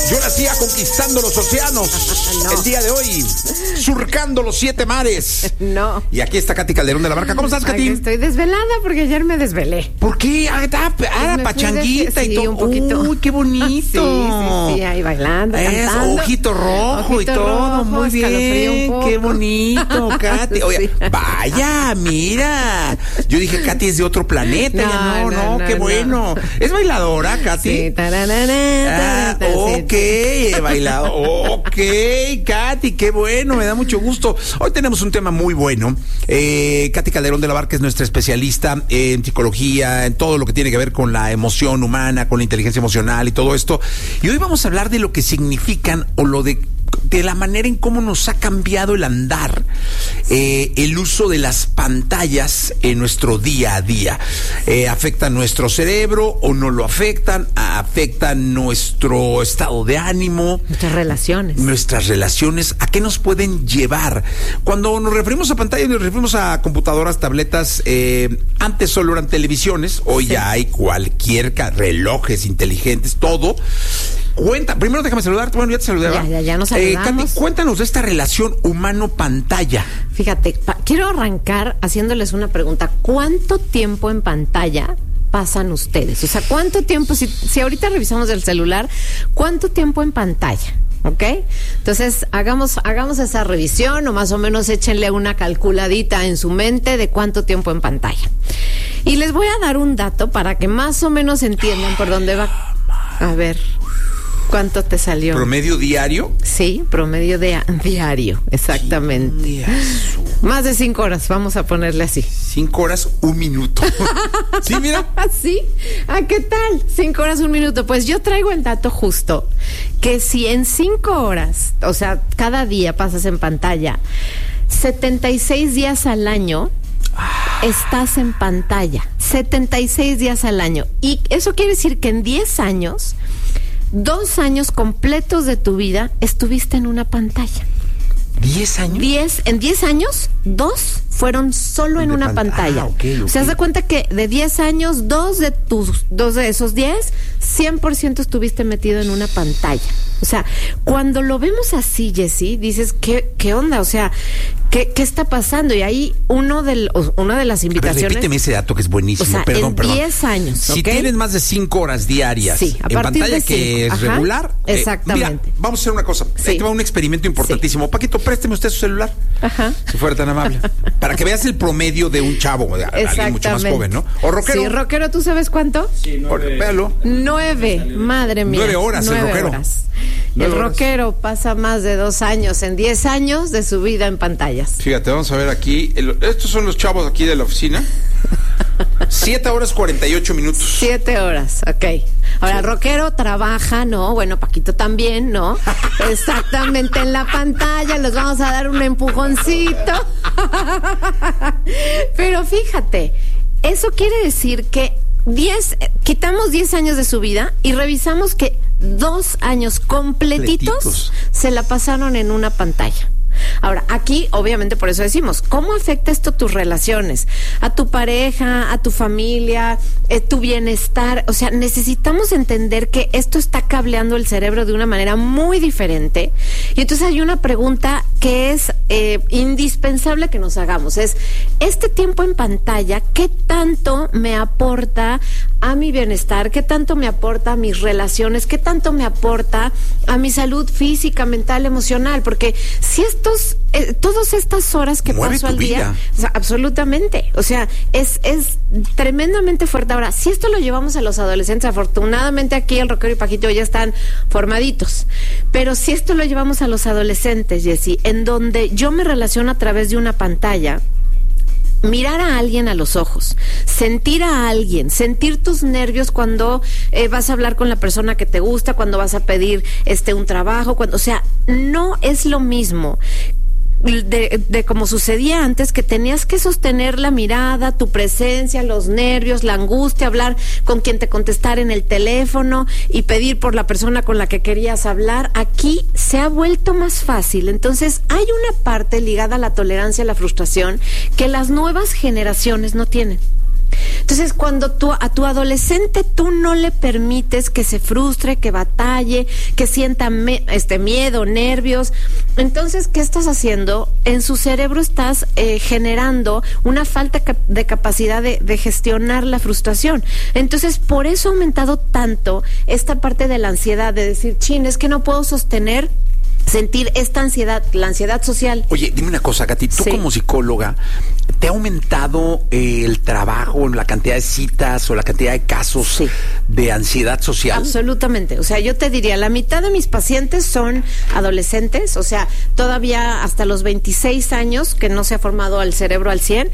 Yo nacía conquistando los océanos. No. El día de hoy, surcando los 7 mares. No. Y aquí está Katy Calderón de la Barca. ¿Cómo estás, Katy? Estoy desvelada porque ayer me desvelé. ¿Por qué? Pachanguita y todo. Un poquito. Uy, qué bonito. Sí, ahí bailando, cantando. Ojito rojo y todo. Rojo, muy bien. Qué bonito, Katy. Oye, sí. Vaya, mira. Yo dije, Katy es de otro planeta. No, qué bueno. ¿Es bailadora, Katy? Sí, ok, bailado. Ok, Katy, qué bueno, me da mucho gusto. Hoy tenemos un tema muy bueno. Katy Calderón de la Barca es nuestra especialista en psicología, en todo lo que tiene que ver con la emoción humana, con la inteligencia emocional y todo esto. Y hoy vamos a hablar de lo que significan o lo de la manera en cómo nos ha cambiado el andar, el uso de las pantallas en nuestro día a día. ¿Afectan nuestro cerebro o no lo afectan? ¿Afectan nuestro estado de ánimo? Nuestras relaciones. ¿A qué nos pueden llevar? Cuando nos referimos a pantallas, nos referimos a computadoras, tabletas. Antes solo eran televisiones, hoy ya hay cualquier relojes inteligentes, todo. Primero déjame saludarte. Bueno, ya te saludé. Ya nos saludamos. Katy, cuéntanos de esta relación humano-pantalla. Fíjate, quiero arrancar haciéndoles una pregunta. ¿Cuánto tiempo en pantalla pasan ustedes? O sea, ¿cuánto tiempo, si ahorita revisamos el celular, cuánto tiempo en pantalla? ¿Ok? Entonces, hagamos esa revisión o más o menos échenle una calculadita en su mente de cuánto tiempo en pantalla. Y les voy a dar un dato para que más o menos entiendan por dónde va. A ver, ¿cuánto te salió? ¿Promedio diario? Sí, promedio diario, exactamente. Más de 5 horas, vamos a ponerle así. 5 horas, 1 minuto. Sí, mira. ¿Sí? ¿Qué tal? 5 horas, 1 minuto. Pues yo traigo el dato justo, que si en 5 horas, o sea, cada día pasas en pantalla, 76 días al año, estás en pantalla. 76 días al año. Y eso quiere decir que en 10 años... 2 años completos de tu vida estuviste en una pantalla. ¿10 años? En 10 años, 2 fueron solo en una pantalla. Okay. O sea, haz de cuenta que de 10 años, 2 de esos 10, 100% estuviste metido en una pantalla. O sea, cuando lo vemos así, Jessy, dices, ¿qué onda? O sea, ¿qué está pasando? Y ahí una de las invitaciones... Repíteme ese dato que es buenísimo. O sea, perdón. 10 años, Si tienes más de 5 horas diarias sí, en pantalla que es regular... exactamente. Mira, vamos a hacer una cosa. Sí. Ahí te va un experimento importantísimo. Sí. Paquito, présteme usted su celular. Ajá. Si fuera tan amable. Para que veas el promedio de un chavo, de alguien mucho más joven, ¿no? O rockero. Sí, rockero, ¿tú sabes cuánto? Sí, 9. Véalo. 9, madre mía. 9 horas 9 el rockero. Horas. El rockero pasa más de 2 años, en 10 años de su vida en pantallas. Fíjate, vamos a ver aquí. Estos son los chavos aquí de la oficina. 7 horas 48 minutos. 7 horas, ok. Ahora, el rockero trabaja, ¿no? Bueno, Paquito también, ¿no? Exactamente en la pantalla, les vamos a dar un empujoncito. Pero fíjate, eso quiere decir que quitamos 10 años de su vida y revisamos que 2 años completitos se la pasaron en una pantalla. Ahora, aquí, obviamente, por eso decimos, ¿cómo afecta esto tus relaciones? A tu pareja, a tu familia, tu bienestar. O sea, necesitamos entender que esto está cableando el cerebro de una manera muy diferente. Y entonces hay una pregunta que es indispensable que nos hagamos. Es, ¿este tiempo en pantalla qué tanto me aporta a mi bienestar? ¿Qué tanto me aporta a mis relaciones? ¿Qué tanto me aporta a mi salud física, mental, emocional? Porque si todas estas horas que paso al día, o sea, absolutamente, o sea, es tremendamente fuerte. Ahora, si esto lo llevamos a los adolescentes, afortunadamente aquí el rockero y Paquito ya están formaditos, pero si esto lo llevamos a los adolescentes, Jessy, en donde yo me relaciono a través de una pantalla, mirar a alguien a los ojos, sentir a alguien, sentir tus nervios cuando vas a hablar con la persona que te gusta, cuando vas a pedir un trabajo, o sea, no es lo mismo de como sucedía antes, que tenías que sostener la mirada, tu presencia, los nervios, la angustia, hablar con quien te contestara en el teléfono y pedir por la persona con la que querías hablar. Aquí se ha vuelto más fácil. Entonces hay una parte ligada a la tolerancia a la frustración que las nuevas generaciones no tienen. Entonces, cuando a tu adolescente tú no le permites que se frustre, que batalle, que sienta miedo, nervios, entonces, ¿qué estás haciendo? En su cerebro estás generando una falta de capacidad de gestionar la frustración. Entonces, por eso ha aumentado tanto esta parte de la ansiedad, de decir, chin, es que no puedo sostener sentir esta ansiedad, la ansiedad social. Oye, dime una cosa, Katy, tú como psicóloga, ¿te ha aumentado el trabajo, la cantidad de citas o la cantidad de casos de ansiedad social? Absolutamente. O sea, yo te diría, la mitad de mis pacientes son adolescentes, o sea, todavía hasta los 26 años, que no se ha formado el cerebro al 100%.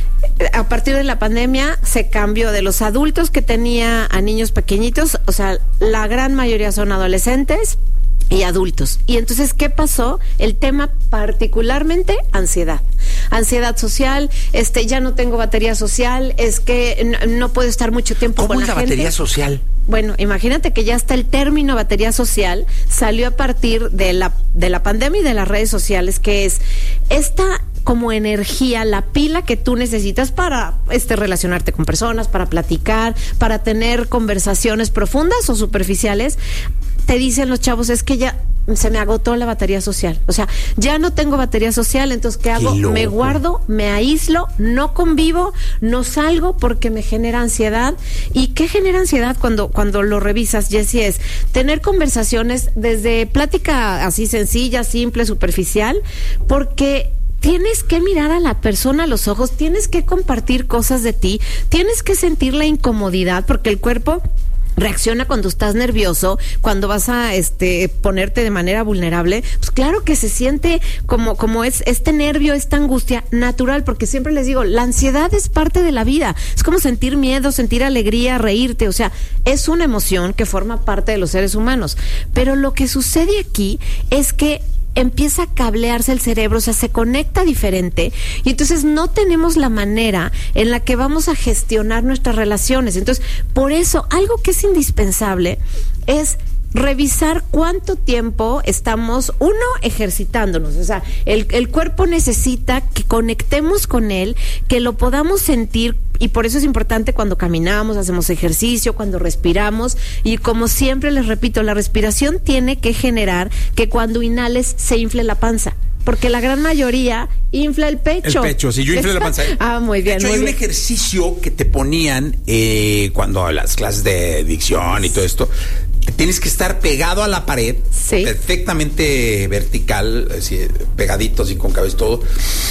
A partir de la pandemia se cambió de los adultos que tenía a niños pequeñitos, o sea, la gran mayoría son adolescentes y adultos. Y entonces, ¿qué pasó? El tema particularmente ansiedad. Ansiedad social, ya no tengo batería social, es que no puedo estar mucho tiempo con la gente. ¿Cómo es la batería social? Bueno, imagínate que ya hasta el término batería social salió a partir de la pandemia y de las redes sociales, que es esta como energía, la pila que tú necesitas para relacionarte con personas, para platicar, para tener conversaciones profundas o superficiales. Te dicen los chavos, es que ya se me agotó la batería social. O sea, ya no tengo batería social, entonces ¿qué hago? Me guardo, me aíslo, no convivo, no salgo porque me genera ansiedad. ¿Y qué genera ansiedad cuando lo revisas, Jessy? Es tener conversaciones desde plática así sencilla, simple, superficial, porque tienes que mirar a la persona a los ojos, tienes que compartir cosas de ti, tienes que sentir la incomodidad, porque el cuerpo reacciona cuando estás nervioso, cuando vas a ponerte de manera vulnerable. Pues claro que se siente como es este nervio, esta angustia natural, porque siempre les digo, la ansiedad es parte de la vida. Es como sentir miedo, sentir alegría, reírte, o sea, es una emoción que forma parte de los seres humanos. Pero lo que sucede aquí es que empieza a cablearse el cerebro, o sea, se conecta diferente y entonces no tenemos la manera en la que vamos a gestionar nuestras relaciones. Entonces, por eso, algo que es indispensable es revisar cuánto tiempo estamos, ejercitándonos. O sea, el cuerpo necesita que conectemos con él, que lo podamos sentir. Y por eso es importante cuando caminamos, hacemos ejercicio, cuando respiramos. Y como siempre les repito, la respiración tiene que generar que cuando inhales se infle la panza. Porque la gran mayoría infla el pecho. El pecho, si yo inflo la panza. Muy bien. De hecho, hay un ejercicio que te ponían cuando las clases de dicción y todo esto. Tienes que estar pegado a la pared, perfectamente vertical, así, pegadito, así con cabeza todo.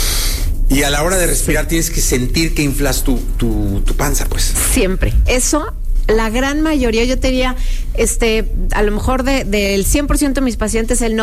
Y a la hora de respirar tienes que sentir que inflas tu panza, pues. Siempre. Eso, la gran mayoría, yo te diría, a lo mejor del 100% de mis pacientes, el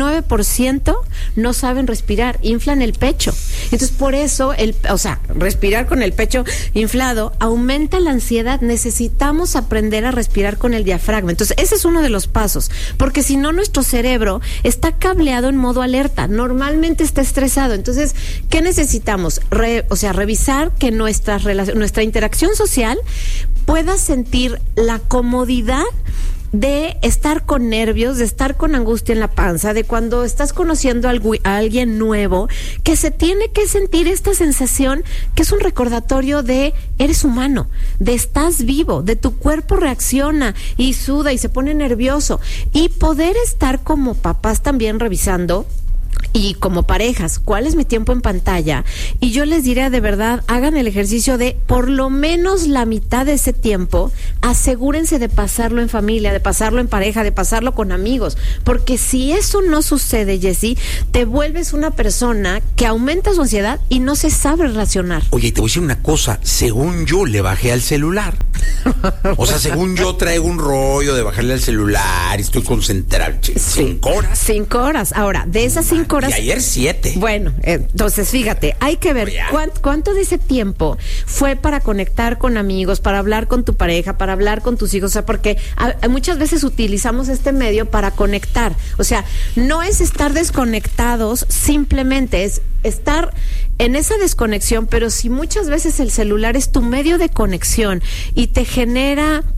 99% no saben respirar, inflan el pecho. Entonces, por eso, respirar con el pecho inflado aumenta la ansiedad. Necesitamos aprender a respirar con el diafragma. Entonces, ese es uno de los pasos, porque si no, nuestro cerebro está cableado en modo alerta, normalmente está estresado. Entonces, ¿qué necesitamos? Revisar que nuestra interacción social pueda sentir la comodidad de estar con nervios, de estar con angustia en la panza, de cuando estás conociendo a alguien nuevo, que se tiene que sentir esta sensación que es un recordatorio de eres humano, de estás vivo, de tu cuerpo reacciona y suda y se pone nervioso, y poder estar como papás también revisando. Y como parejas, ¿cuál es mi tiempo en pantalla? Y yo les diría, de verdad, hagan el ejercicio de por lo menos la mitad de ese tiempo, asegúrense de pasarlo en familia, de pasarlo en pareja, de pasarlo con amigos. Porque si eso no sucede, Jessy, te vuelves una persona que aumenta su ansiedad y no se sabe relacionar. Oye, y te voy a decir una cosa, según yo le bajé al celular. O sea, según yo traigo un rollo de bajarle al celular y estoy concentrado. 5 horas. 5 horas. Ahora, de esas 5 horas. Y ayer 7. Bueno, entonces fíjate, hay que ver cuánto de ese tiempo fue para conectar con amigos, para hablar con tu pareja, para hablar con tus hijos. O sea, porque muchas veces utilizamos este medio para conectar. O sea, no es estar desconectados, simplemente es estar en esa desconexión, pero si muchas veces el celular es tu medio de conexión y te genera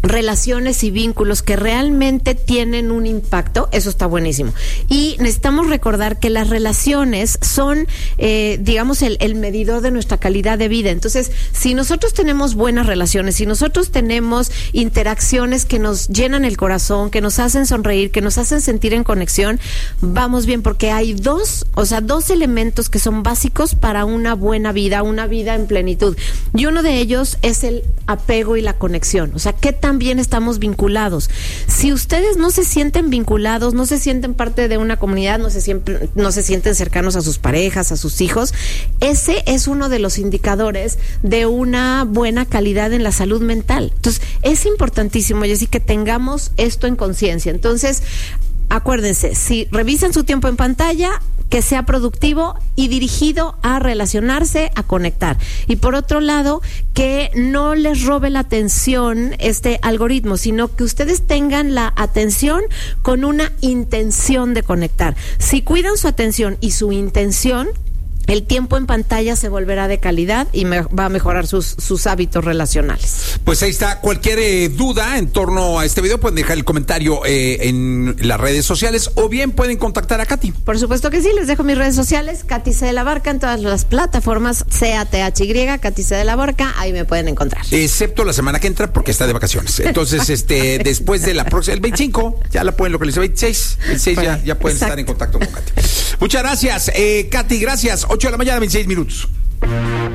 relaciones y vínculos que realmente tienen un impacto, eso está buenísimo. Y necesitamos recordar que las relaciones son, digamos, el medidor de nuestra calidad de vida. Entonces, si nosotros tenemos buenas relaciones, si nosotros tenemos interacciones que nos llenan el corazón, que nos hacen sonreír, que nos hacen sentir en conexión, vamos bien, porque hay dos elementos que son básicos para una buena vida, una vida en plenitud. Y uno de ellos es el apego y la conexión. O sea, ¿qué tan bien estamos vinculados? Si ustedes no se sienten vinculados, no se sienten parte de una comunidad, no se sienten cercanos a sus parejas, a sus hijos, ese es uno de los indicadores de una buena calidad en la salud mental. Entonces, es importantísimo, Jessy, que tengamos esto en conciencia. Entonces, acuérdense, si revisan su tiempo en pantalla, que sea productivo y dirigido a relacionarse, a conectar. Y por otro lado, que no les robe la atención este algoritmo, sino que ustedes tengan la atención con una intención de conectar. Si cuidan su atención y su intención, el tiempo en pantalla se volverá de calidad y va a mejorar sus hábitos relacionales. Pues ahí está. Cualquier duda en torno a este video pueden dejar el comentario en las redes sociales o bien pueden contactar a Katy. Por supuesto que sí, les dejo mis redes sociales, Katy C. de la Barca, en todas las plataformas, CATHY, Katy C. de la Barca, ahí me pueden encontrar. Excepto la semana que entra porque está de vacaciones. Entonces, después de la próxima, el 25, ya la pueden localizar, 26 ya pueden estar en contacto con Katy. Muchas gracias, Katy, gracias. 8 de la mañana, 26 minutos.